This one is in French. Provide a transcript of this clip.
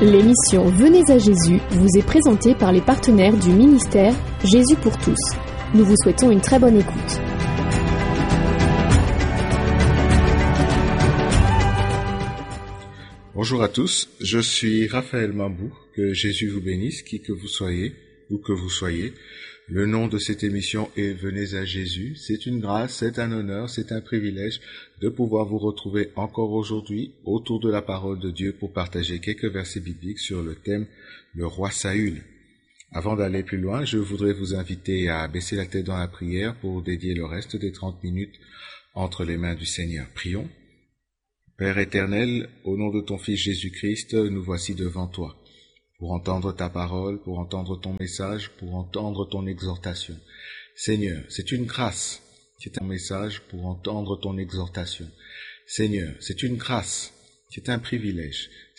L'émission Venez à Jésus vous est présentée par les partenaires du ministère Jésus pour tous. Nous vous souhaitons une très bonne écoute. Bonjour à tous, je suis Raphaël Mambou, que Jésus vous bénisse, qui que vous soyez, où que vous soyez. Le nom de cette émission est Venez à Jésus. C'est une grâce, c'est un honneur, c'est un privilège de pouvoir vous retrouver encore aujourd'hui autour de la parole de Dieu pour partager quelques versets bibliques sur le thème le roi Saül. Avant d'aller plus loin, je voudrais vous inviter à baisser la tête dans la prière pour dédier le reste des 30 minutes entre les mains du Seigneur. Prions. Père éternel, au nom de ton Fils Jésus-Christ, nous voici devant toi, pour entendre ta parole, pour entendre ton message, pour entendre ton exhortation. Seigneur, c'est une grâce, c'est un message pour entendre ton exhortation. Seigneur, c'est une grâce, c'est un privilège,